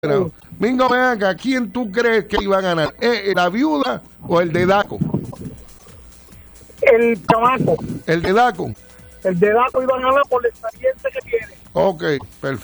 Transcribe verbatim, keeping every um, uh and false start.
ganado. Mingo, ven acá, ¿quién tú crees que iba a ganar? ¿Eh, ¿La viuda o el de Daco? El chamaco. El de Daco. El de Daco iba a ganar por la experiencia que tiene. Ok, perfecto.